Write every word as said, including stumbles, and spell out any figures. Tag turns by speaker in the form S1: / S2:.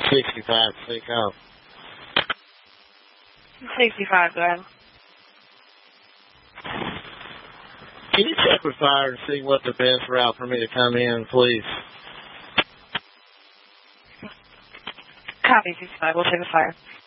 S1: sixty-five, take off.
S2: sixty-five, go ahead.
S1: Can you check with fire and see what the best route for me to come in, please?
S2: Copy, sixty-five. We'll check with fire.